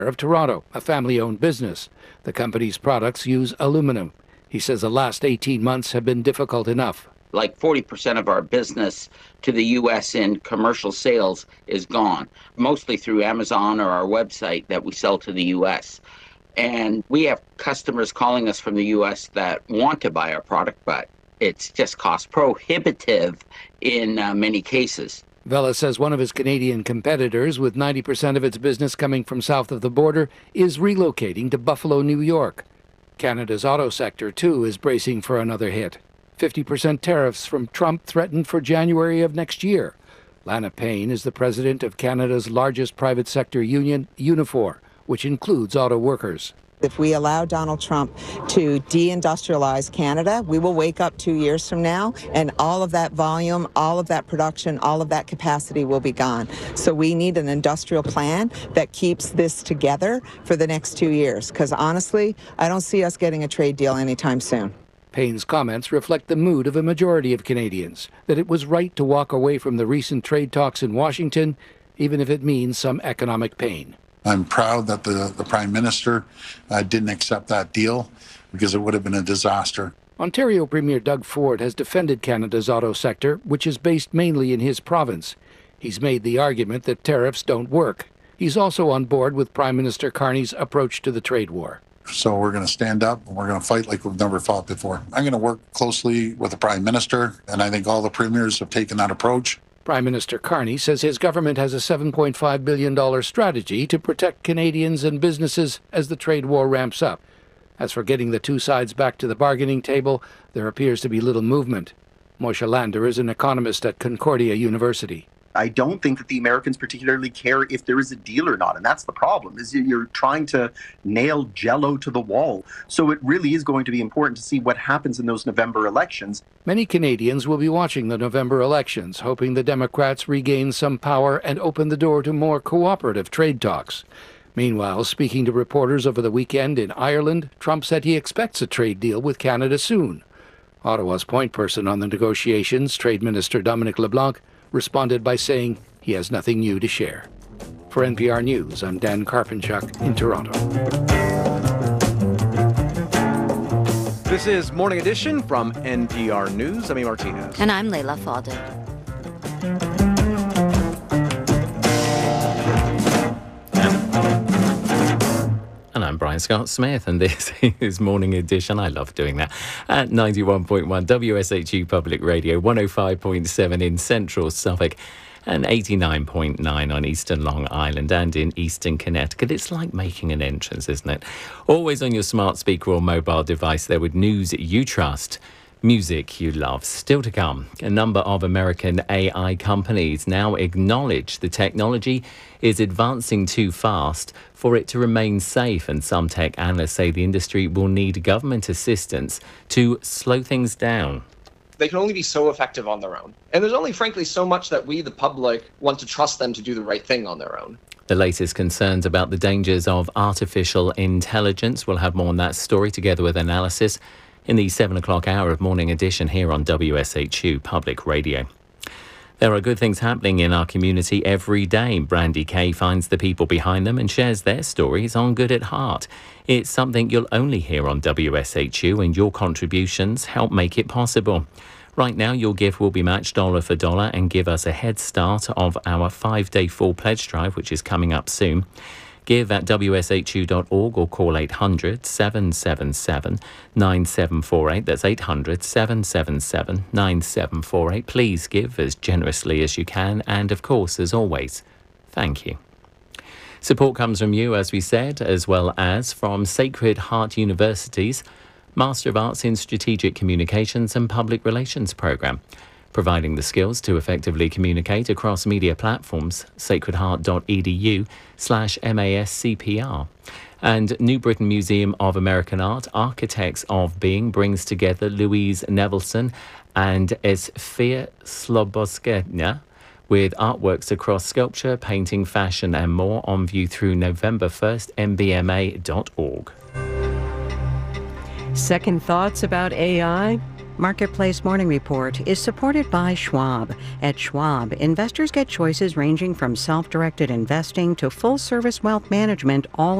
of Toronto, a family-owned business. The company's products use aluminum. He says the last 18 months have been difficult enough. Like 40% of our business to the U.S. in commercial sales is gone, mostly through Amazon or our website that we sell to the U.S. And we have customers calling us from the U.S. that want to buy our product, but it's just cost prohibitive in many cases. Vela says one of his Canadian competitors, with 90% of its business coming from south of the border, is relocating to Buffalo, New York. Canada's auto sector, too, is bracing for another hit. 50% tariffs from Trump threatened for January of next year. Lana Payne is the president of Canada's largest private sector union, Unifor, which includes auto workers. If we allow Donald Trump to deindustrialize Canada, we will wake up 2 years from now and all of that volume, all of that production, all of that capacity will be gone. So we need an industrial plan that keeps this together for the next 2 years, because honestly, I don't see us getting a trade deal anytime soon. Payne's comments reflect the mood of a majority of Canadians, that it was right to walk away from the recent trade talks in Washington, even if it means some economic pain. I'm proud that the Prime Minister didn't accept that deal, because it would have been a disaster. Ontario Premier Doug Ford has defended Canada's auto sector, which is based mainly in his province. He's made the argument that tariffs don't work. He's also on board with Prime Minister Carney's approach to the trade war. So we're going to stand up and we're going to fight like we've never fought before. I'm going to work closely with the Prime Minister, and I think all the premiers have taken that approach. Prime Minister Carney says his government has a $7.5 billion strategy to protect Canadians and businesses as the trade war ramps up. As for getting the two sides back to the bargaining table, there appears to be little movement. Moshe Lander is an economist at Concordia University. I don't think that the Americans particularly care if there is a deal or not. And that's the problem, is you're trying to nail Jell-O to the wall. So it really is going to be important to see what happens in those November elections. Many Canadians will be watching the November elections, hoping the Democrats regain some power and open the door to more cooperative trade talks. Meanwhile, speaking to reporters over the weekend in Ireland, Trump said he expects a trade deal with Canada soon. Ottawa's point person on the negotiations, Trade Minister Dominic LeBlanc, responded by saying he has nothing new to share. For NPR News, I'm Dan Karpenchuk in Toronto. This is Morning Edition from NPR News. I'm E. Martinez. And I'm Leila Fadel. And I'm Brian Scott Smith, and this is Morning Edition. I love doing that. At 91.1 WSHU Public Radio, 105.7 in Central Suffolk, and 89.9 on Eastern Long Island and in Eastern Connecticut. It's like making an entrance, isn't it? Always on your smart speaker or mobile device there with news you trust. Music you love. Still to come, a number of American AI companies now acknowledge the technology is advancing too fast for it to remain safe, and some tech analysts say the industry will need government assistance to slow things down. They can only be so effective on their own. And there's only, frankly, so much that we, the public, want to trust them to do the right thing on their own. The latest concerns about the dangers of artificial intelligence. We'll have more on that story together with analysis in the 7 o'clock hour of Morning Edition here on WSHU Public Radio. There are good things happening in our community every day. Brandy Kay finds the people behind them and shares their stories on Good at Heart. It's something you'll only hear on WSHU, and your contributions help make it possible. Right now, your gift will be matched dollar for dollar and give us a head start of our 5-day full pledge drive, which is coming up soon. Give at wshu.org or call 800-777-9748. That's 800-777-9748. Please give as generously as you can. And of course, as always, thank you. Support comes from you, as we said, as well as from Sacred Heart University's Master of Arts in Strategic Communications and Public Relations program, providing the skills to effectively communicate across media platforms. sacredheart.edu/MASCPR. And New Britain Museum of American Art, Architects of Being, brings together Louise Nevelson and Esfia Slobodskaya with artworks across sculpture, painting, fashion and more, on view through November 1st, mbma.org. Second thoughts about AI? Marketplace Morning Report is supported by Schwab. At Schwab, investors get choices ranging from self-directed investing to full-service wealth management, all